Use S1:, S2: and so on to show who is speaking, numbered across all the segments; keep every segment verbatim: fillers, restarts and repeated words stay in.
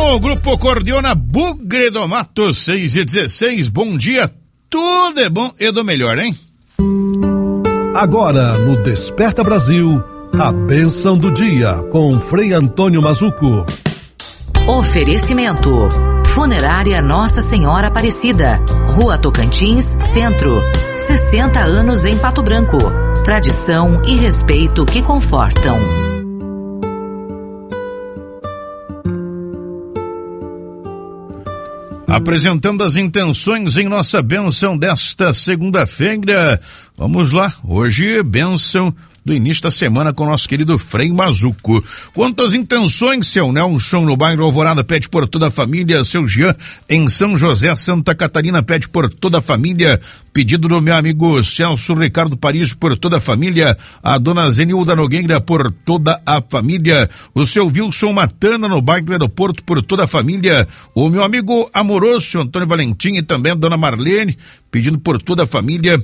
S1: No Grupo Cordiona, Bugre do Mato, seis e dezesseis, bom dia, tudo é bom e do melhor, hein?
S2: Agora, no Desperta Brasil, a bênção do dia, com Frei Antônio Mazuco.
S3: Oferecimento: Funerária Nossa Senhora Aparecida, Rua Tocantins, Centro. sessenta anos em Pato Branco. Tradição e respeito que confortam.
S1: Apresentando as intenções em nossa bênção desta segunda-feira. Vamos lá, hoje bênção do início da semana com o nosso querido Frei Mazuco. Quanto às intenções, seu Nelson no bairro Alvorada pede por toda a família, seu Jean em São José, Santa Catarina pede por toda a família, pedido do meu amigo Celso Ricardo Paris por toda a família, a dona Zenilda Nogueira por toda a família, o seu Wilson Matana no bairro do Aeroporto por toda a família, o meu amigo amoroso Antônio Valentim e também a dona Marlene pedindo por toda a família,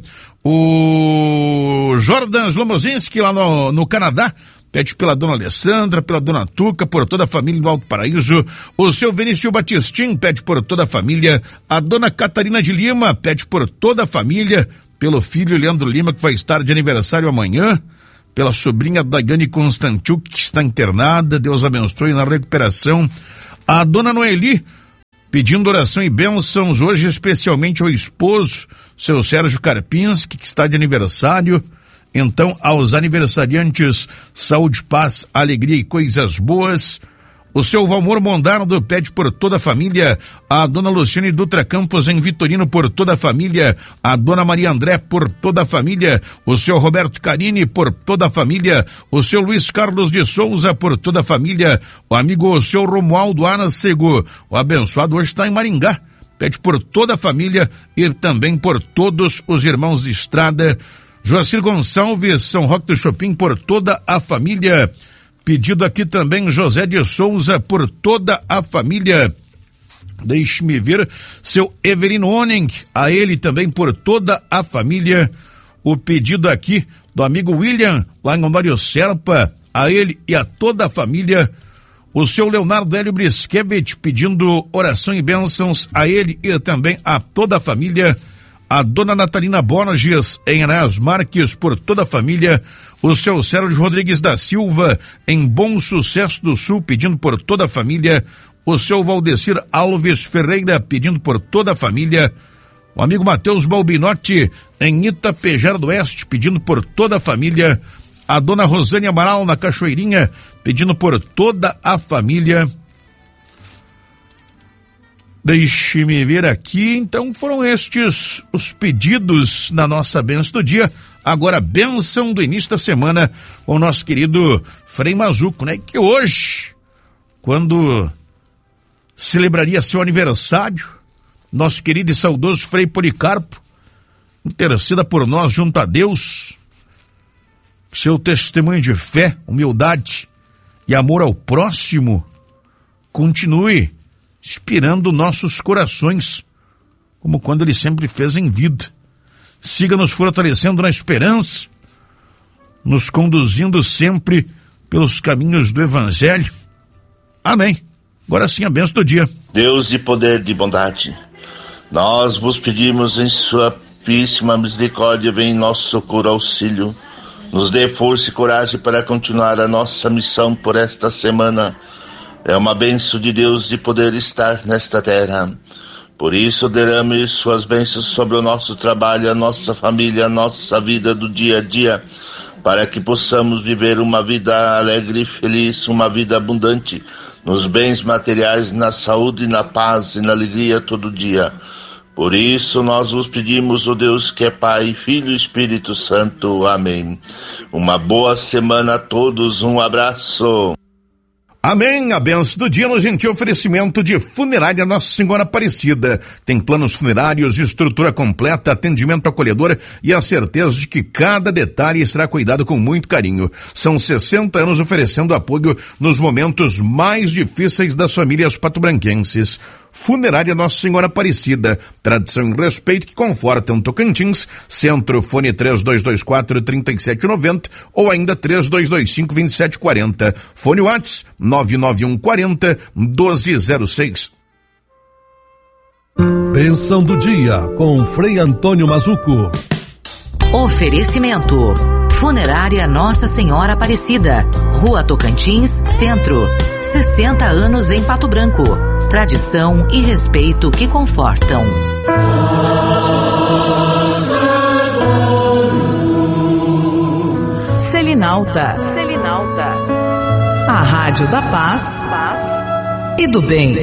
S1: o Jordan Slomozinski lá no, no Canadá pede pela dona Alessandra, pela dona Tuca, por toda a família do Alto Paraíso. O seu Vinícius Batistim pede por toda a família. A dona Catarina de Lima pede por toda a família, pelo filho Leandro Lima, que vai estar de aniversário amanhã, pela sobrinha Daiane Constantiuk, que está internada, Deus abençoe na recuperação. A dona Noeli pedindo oração e bênçãos hoje, especialmente ao esposo, seu Sérgio Karpinski, que está de aniversário. Então, aos aniversariantes, saúde, paz, alegria e coisas boas. O seu Valmor Mondardo pede por toda a família, a dona Luciane Dutra Campos em Vitorino por toda a família, a dona Maria André por toda a família, o seu Roberto Carini por toda a família, o seu Luiz Carlos de Souza por toda a família, o amigo o seu Romualdo Anacego, o abençoado hoje está em Maringá, pede por toda a família e também por todos os irmãos de estrada. Joacir Gonçalves, São Roque do Chopin por toda a família. Pedido aqui também José de Souza por toda a família. Deixe-me ver, seu Everino Oning, a ele também por toda a família. O pedido aqui do amigo William, lá em Honório Serpa, a ele e a toda a família. O seu Leonardo Hélio Briskevich pedindo oração e bênçãos a ele e também a toda a família. A dona Natalina Borges em Anás Marques por toda a família. O seu Sérgio Rodrigues da Silva em Bom Sucesso do Sul pedindo por toda a família. O seu Valdecir Alves Ferreira pedindo por toda a família. O amigo Matheus Balbinotti em Itapejara do Oeste pedindo por toda a família. A dona Rosane Amaral na Cachoeirinha pedindo por toda a família. Deixe-me ver aqui, então foram estes os pedidos na nossa bênção do dia. Agora, bênção do início da semana com o nosso querido Frei Mazuco, né? Que hoje, quando celebraria seu aniversário, nosso querido e saudoso Frei Policarpo interceda por nós junto a Deus, seu testemunho de fé, humildade e amor ao próximo continue inspirando nossos corações, como quando ele sempre fez em vida. Siga nos fortalecendo na esperança, nos conduzindo sempre pelos caminhos do Evangelho. Amém. Agora sim, a bênção do dia.
S4: Deus de poder e de bondade, nós vos pedimos em sua píssima misericórdia, vem em nosso socorro, auxílio. Nos dê força e coragem para continuar a nossa missão por esta semana. É uma bênção de Deus de poder estar nesta terra. Por isso, derrame suas bênçãos sobre o nosso trabalho, a nossa família, a nossa vida do dia a dia, para que possamos viver uma vida alegre e feliz, uma vida abundante, nos bens materiais, na saúde, na paz e na alegria todo dia. Por isso, nós vos pedimos, o Deus que é Pai, Filho e Espírito Santo. Amém. Uma boa semana a todos, um abraço.
S1: Amém, a bênção do dia no gentil oferecimento de Funerária Nossa Senhora Aparecida. Tem planos funerários, estrutura completa, atendimento acolhedor e a certeza de que cada detalhe será cuidado com muito carinho. São sessenta anos oferecendo apoio nos momentos mais difíceis das famílias patobranquenses. Funerária Nossa Senhora Aparecida, tradição e respeito que confortam Tocantins. Centro, fone três dois dois quatro, três sete nove zero ou ainda três dois dois cinco, dois sete quatro zero. Fone WhatsApp nove nove um quatro zero, um dois zero seis.
S2: Bênção do dia com Frei Antônio Mazuco.
S3: Oferecimento: Funerária Nossa Senhora Aparecida, Rua Tocantins, Centro. sessenta anos em Pato Branco. Tradição e respeito que confortam.
S5: Selinalta.
S3: Selinalta.
S5: A Rádio da Paz, Paz. E do Bem.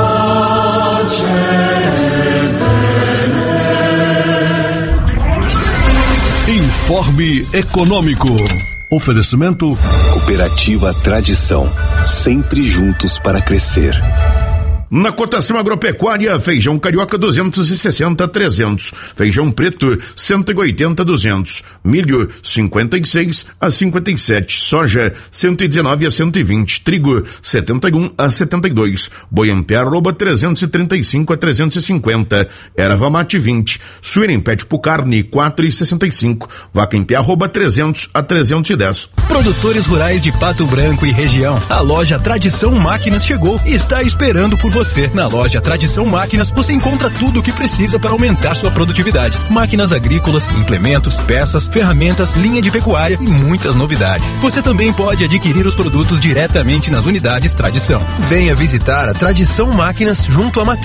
S2: Informe Econômico. Oferecimento
S6: Cooperativa Tradição, sempre juntos para crescer.
S1: Na cotação agropecuária, feijão carioca duzentos e sessenta a trezentos, feijão preto cento e oitenta a duzentos, milho cinquenta e seis a cinquenta e sete, soja cento e dezenove a cento e vinte, trigo setenta e um a setenta e dois, boi em pé arroba trezentos e trinta e cinco a trezentos e cinquenta, erva mate vinte, suína em pé tipo carne quatro e sessenta e cinco, vaca em pé arroba trezentos a trezentos e dez.
S7: Produtores rurais de Pato Branco e região, a loja Tradição Máquinas chegou e está esperando por você. Na loja Tradição Máquinas você encontra tudo o que precisa para aumentar sua produtividade. Máquinas agrícolas, implementos, peças, ferramentas, linha de pecuária e muitas novidades. Você também pode adquirir os produtos diretamente nas unidades Tradição. Venha visitar a Tradição Máquinas junto à Matriz